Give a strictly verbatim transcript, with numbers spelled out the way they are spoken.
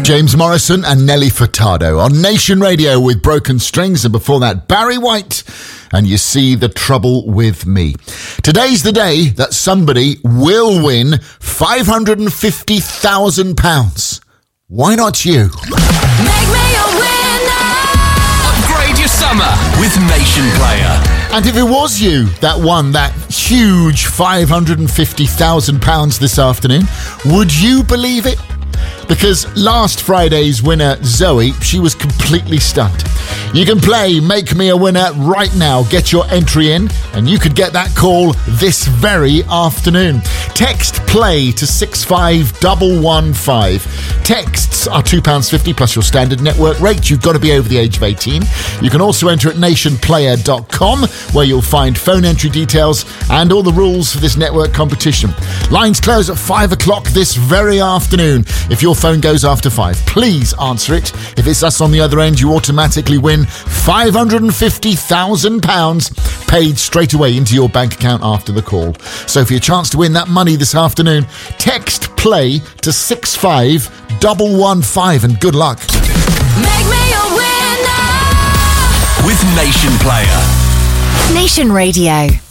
James Morrison and Nelly Furtado on Nation Radio with Broken Strings, and before that Barry White and You See the Trouble With Me. Today's the day that somebody will win five hundred fifty thousand pounds. Why not you? Make me a winner! Upgrade your summer with Nation Player. And if it was you that won that huge five hundred fifty thousand pounds this afternoon, would you believe it? Because last Friday's winner, Zoe, she was completely stunned. You can play Make Me a Winner right now. Get your entry in and you could get that call this very afternoon. Text PLAY to six five one one five. Texts are two pounds fifty plus your standard network rate. You've got to be over the age of eighteen. You can also enter at nation player dot com where you'll find phone entry details and all the rules for this network competition. Lines close at five o'clock this very afternoon. If your phone goes after five, please answer it. If it's us on the other end, you automatically win five hundred fifty thousand pounds paid straight away into your bank account after the call. So for your chance to win that money this afternoon, text PLAY to six five one one five and good luck. Make me a winner! With Nation Player. Nation Radio.